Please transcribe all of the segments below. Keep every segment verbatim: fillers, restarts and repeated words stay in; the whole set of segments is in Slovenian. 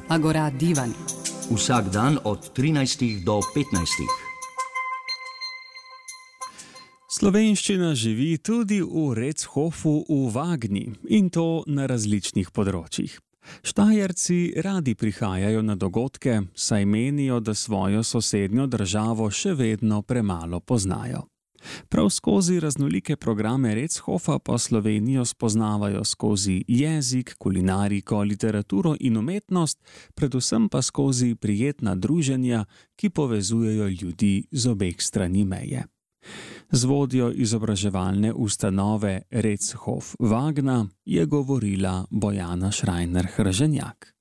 Agora Divan. Vsak dan od trinajstih do petnajstih. Slovenščina živi tudi v Rechofu v Vagni, in to na različnih področjih. Štajerci radi prihajajo na dogodke, saj menijo, da svojo sosednjo državo še vedno premalo poznajo. Prav skozi raznolike programe Rechofa pa Slovenijo spoznavajo skozi jezik, kulinariko, literaturo in umetnost, predvsem pa skozi prijetna druženja, ki povezujejo ljudi z obeh strani meje. Z vodjo izobraževalne ustanove Rechof Vagna je govorila Bojana Šrajner-Hrženjak.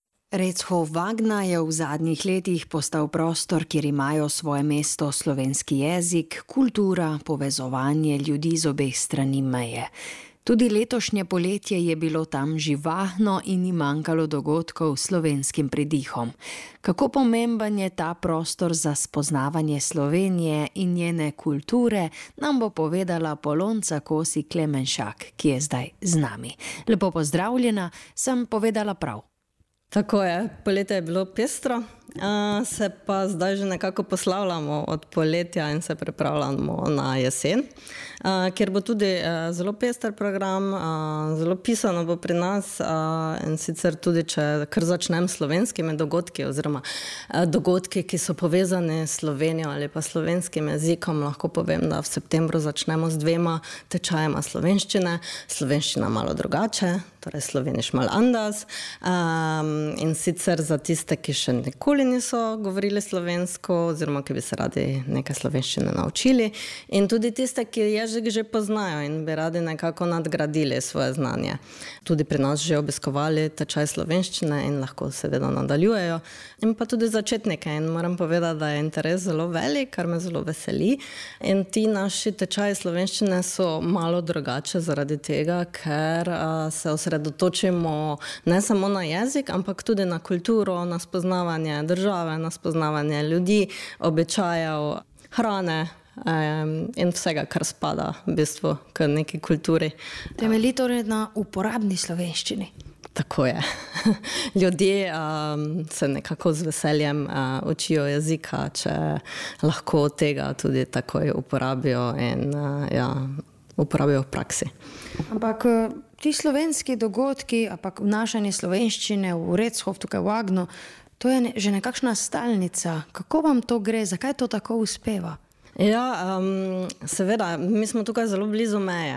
Rechof Vagna je v zadnjih letih postal prostor, kjer imajo svoje mesto slovenski jezik, kultura, povezovanje ljudi z obeh strani meje. Tudi letošnje poletje je bilo tam živahno in ni manjkalo dogodkov s slovenskim pridihom. Kako pomemben je ta prostor za spoznavanje Slovenije in njene kulture, nam bo povedala Polonca Kosi Klemenšak, ki je zdaj z nami. Lepo pozdravljena, sem povedala prav. Tako je, poletje je bilo pestro, uh, se pa zdaj že nekako poslavljamo od poletja in se pripravljamo na jesen, uh, kjer bo tudi uh, zelo pester program, uh, zelo pisano bo pri nas uh, in sicer tudi, če kar začnem s slovenskimi dogodki oziroma uh, dogodki, ki so povezani s Slovenijo ali pa slovenskim jezikom, lahko povem, da v septembru začnemo z dvema tečajema slovenščine, slovenščina malo drugače, torej sloveniš mal anders, um, in sicer za tiste, ki še nikoli niso govorili slovensko oziroma ki bi se radi nekaj slovenščine naučili, in tudi tiste, ki jezik že poznajo in bi radi nekako nadgradili svoje znanje. Tudi pri nas že obiskovali tečaj slovenščine in lahko seveda nadaljujejo, in pa tudi začetnike, in moram povedati, da je interes zelo velik, kar me zelo veseli, in ti naši tečaji slovenščine so malo drugače zaradi tega, ker uh, se osredotočimo ne samo na jezik, ampak tudi na kulturo, na spoznavanje države, na spoznavanje ljudi, običajev, hrane um, in vsega, kar spada v bistvu k neki kulturi. Temelji torej na uporabni slovenščini. Tako je. Ljudje um, se nekako z veseljem uh, učijo jezika, če lahko tega tudi takoj uporabijo in uh, ja, uporabijo v praksi. Ampak ti slovenski dogodki, ampak vnašanje slovenščine v Rechof, tukaj v Vagnu, to je ne, že nekakšna stalnica. Kako vam to gre? Zakaj to tako uspeva? Ja, um, seveda, mi smo tukaj zelo blizu meje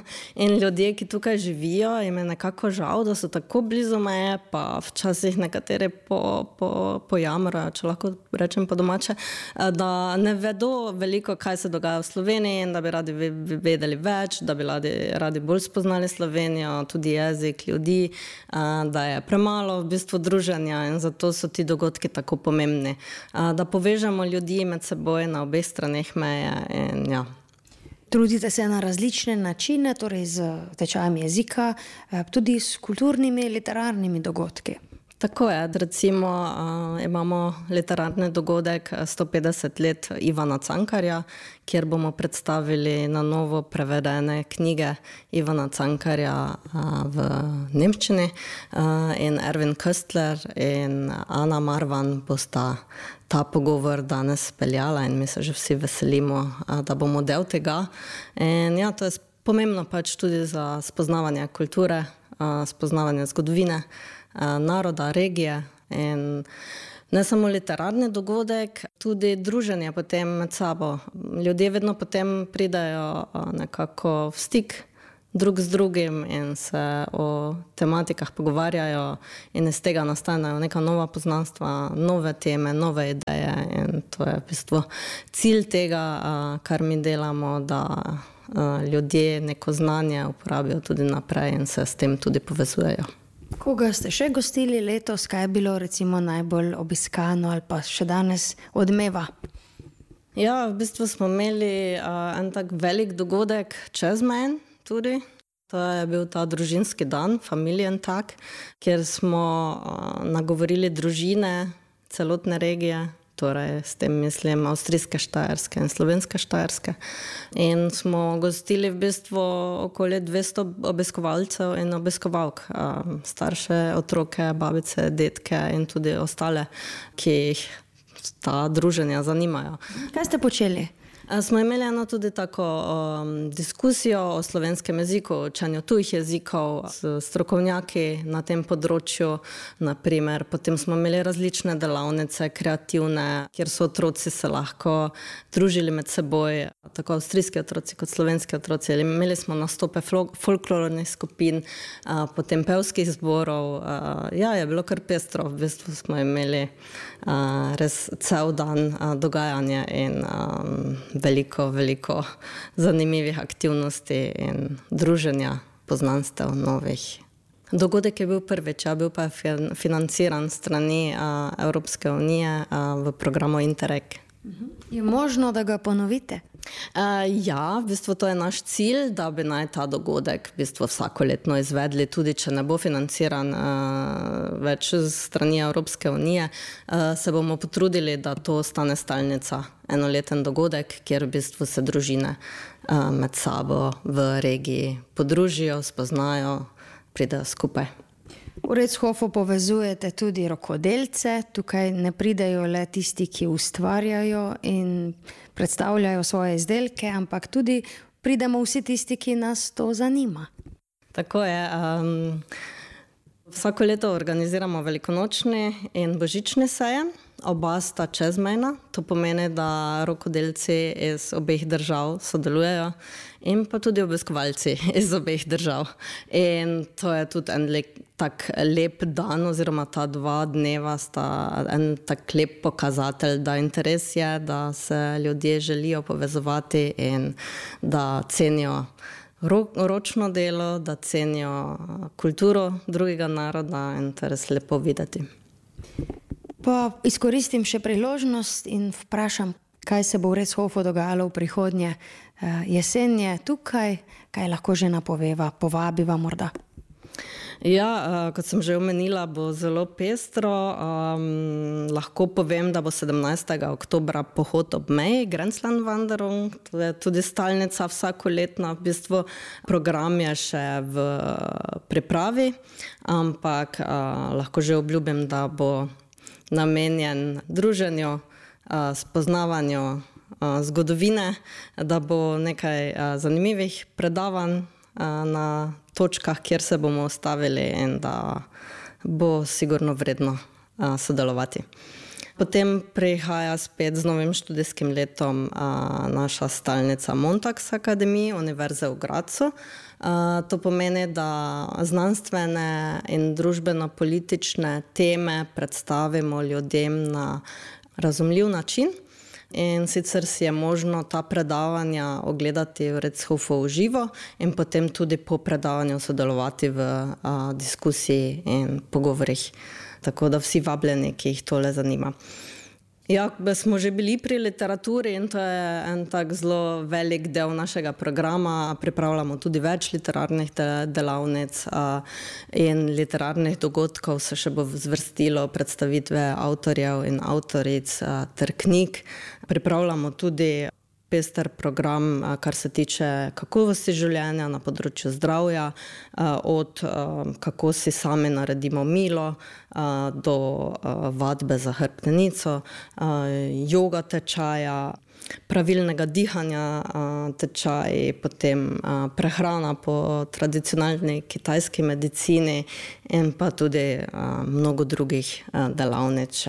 in ljudje, ki tukaj živijo, jim je nekako žal, da so tako blizu meje, pa včasih nekateri po, po, pojamrajo, če lahko rečem po domače, da ne vedo veliko, kaj se dogaja v Sloveniji in da bi radi vedeli več, da bi radi, radi bolj spoznali Slovenijo, tudi jezik ljudi, da je premalo v bistvu druženja in zato so ti dogodki tako pomembni. Da povežemo ljudi med seboj na obeh straneh meje in ja. Trudite se na različne načine, torej z tečajem jezika, tudi s kulturnimi, literarnimi dogodki. Tako je, recimo uh, imamo literarni dogodek sto petdeset let Ivana Cankarja, kjer bomo predstavili na novo prevedene knjige Ivana Cankarja uh, v nemščini uh, in Erwin Köstler in Ana Marvan bosta ta pogovor danes speljala in mi se že vsi veselimo, uh, da bomo del tega. In ja, to je pomembno pač tudi za spoznavanje kulture, uh, spoznavanje zgodovine, naroda, regije in ne samo literarni dogodek, tudi druženje potem med sabo. Ljudje vedno potem pridajo nekako v stik drug z drugim in se o tematikah pogovarjajo in iz tega nastanejo neka nova poznanstva, nove teme, nove ideje in to je v bistvu cilj tega, kar mi delamo, da ljudje neko znanje uporabijo tudi naprej in se s tem tudi povezujejo. Koga ste še gostili letos, kaj je bilo recimo najbolj obiskano ali pa še danes odmeva? Ja, v bistvu smo imeli uh, en tak velik dogodek čezmejen tudi. To je bil ta družinski dan, familien tak, kjer smo uh, nagovorili družine, celotne regije, torej s tem mislim avstrijske Štajerske in slovenske Štajerske. In smo gostili v bistvu okoli dvesto obiskovalcev in obiskovalk, starše, otroke, babice, detke in tudi ostale, ki jih ta druženja zanimajo. Kaj ste počeli? Smo imeli eno tudi tako um, diskusijo o slovenskem jeziku, učenju tujih jezikov s strokovnjaki na tem področju, naprimer. Potem smo imeli različne delavnice, kreativne, kjer so otroci se lahko družili med seboj, tako avstrijski otroci kot slovenski otroci. Imeli smo nastope folklornih skupin, a, potem pevskih zborov. A, ja, je bilo kar pestro. V bistvu smo imeli a, res cel dan a, dogajanje in a, veliko, veliko zanimivih aktivnosti in druženja, poznanstev novih. Dogodek je bil prvič, a bil pa financiran strani a, Evropske unije a, v programu Interreg. Je možno, da ga ponovite? Uh, ja, v bistvu to je naš cilj, da bi naj ta dogodek v bistvu vsakoletno izvedli, tudi če ne bo financiran uh, več strani Evropske unije, uh, se bomo potrudili, da to stane stalnica, enoleten dogodek, kjer v bistvu se družine uh, med sabo v regiji podružijo, spoznajo, pridejo skupaj. V Rechofu povezujete tudi rokodelce, tukaj ne pridejo le tisti, ki ustvarjajo in predstavljajo svoje izdelke, ampak tudi pridemo vsi tisti, ki nas to zanima. Tako je. Um, vsako leto organiziramo velikonočni in božični sejem, oba sta čezmejna, to pomeni, da rokodelci iz obeh držav sodelujejo in pa tudi obiskovalci iz obeh držav. In to je tudi en le, tak lep dan oziroma ta dva dneva sta en tak lep pokazatelj, da interes je, da se ljudje želijo povezovati in da cenijo ro, ročno delo, da cenijo kulturo drugega naroda in to je res lepo videti. Pa izkoristim še priložnost in vprašam, kaj se bo v Rechofu dogajalo v prihodnje. Jesen je tukaj, kaj lahko že napoveva, povabiva morda? Ja, kot sem že omenila, bo zelo pestro. Um, lahko povem, da bo sedemnajstega oktobra pohod ob meji, Grenzlandwanderung, to je tudi stalnica vsakoletna. V bistvu program je še v pripravi, ampak uh, lahko že obljubim, da bo namenjen druženju, spoznavanju zgodovine, da bo nekaj zanimivih predavanj na točkah, kjer se bomo ustavili in da bo sigurno vredno sodelovati. Potem prihaja spet z novim študijskim letom naša stalnica Montax Akademije Univerze v Gradcu. Uh, to pomeni, da znanstvene in družbeno-politične teme predstavimo ljudem na razumljiv način. In sicer si je možno ta predavanja ogledati v Rechofu v živo in potem tudi po predavanju sodelovati v uh, diskusiji in pogovorih. Tako da vsi vabljeni, ki jih tole zanima. Ja, smo že bili pri literaturi in to je en tak zelo velik del našega programa. Pripravljamo tudi več literarnih delavnic in literarnih dogodkov, se še bo zvrstilo predstavitve avtorjev in avtoric ter knjig. Pripravljamo tudi pester program, kar se tiče kakovosti življenja na področju zdravja, od kako si sami naredimo milo do vadbe za hrbtenico, joga tečaja, pravilnega dihanja tečaji, potem prehrana po tradicionalni kitajski medicini in pa tudi mnogo drugih delavnic.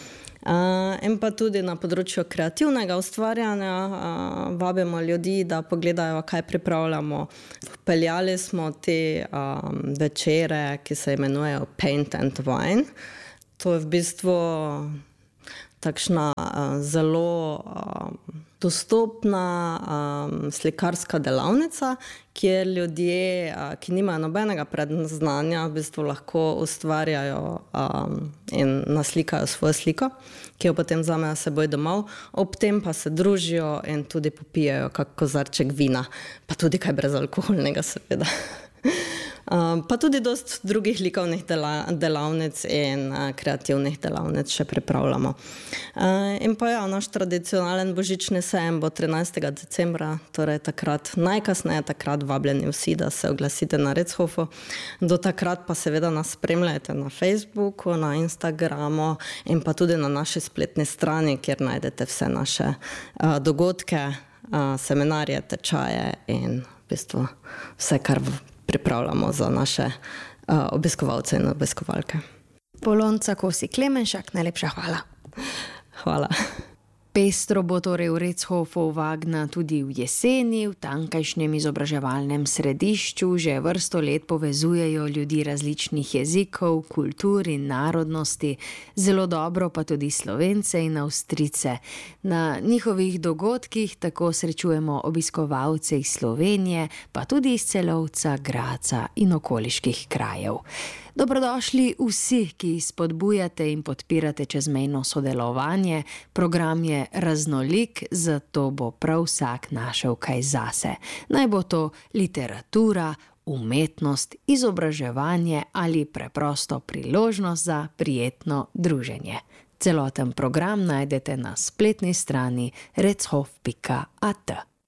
Uh, in pa tudi na področju kreativnega ustvarjanja uh, vabimo ljudi, da pogledajo, kaj pripravljamo. Vpeljali smo te um, večere, ki se imenujejo Paint and Wine. To je v bistvu takšna uh, zelo uh, dostopna um, slikarska delavnica, kjer ljudje, uh, ki nimajo nobenega predznanja, v bistvu lahko ustvarjajo um, in naslikajo svojo sliko, ki jo potem vzamejo s seboj domov, ob tem pa se družijo in tudi popijajo kak kozarček vina, pa tudi kaj brezalkoholnega seveda. Pa tudi dost drugih likovnih delavnic in kreativnih delavnic še pripravljamo. In pa ja, naš tradicionalen božični sejem bo trinajstega decembra, torej takrat, najkasneje takrat vabljeni vsi, da se oglasite na Rechofu. Do takrat pa seveda nas spremljajte na Facebooku, na Instagramu in pa tudi na naši spletni strani, kjer najdete vse naše dogodke, seminarje, tečaje in v bistvu vse, kar pripravljamo za naše uh, obiskovalce in obiskovalke. Polonca Kosi Klemenšek, najlepša hvala. Hvala. Pestro bo torej v Rechofu Vagna tudi v jeseni, v tamkajšnjem izobraževalnem središču že vrsto let povezujejo ljudi različnih jezikov, kultur in narodnosti, zelo dobro pa tudi Slovence in Avstrijce. Na njihovih dogodkih tako srečujemo obiskovalce iz Slovenije, pa tudi iz Celovca, Graca in okoliških krajev. Dobrodošli vsi, ki spodbujate in podpirate čezmejno sodelovanje. Program je raznolik, zato bo prav vsak našel kaj zase. Naj bo to literatura, umetnost, izobraževanje ali preprosto priložnost za prijetno druženje. Celoten program najdete na spletni strani rechof pika at.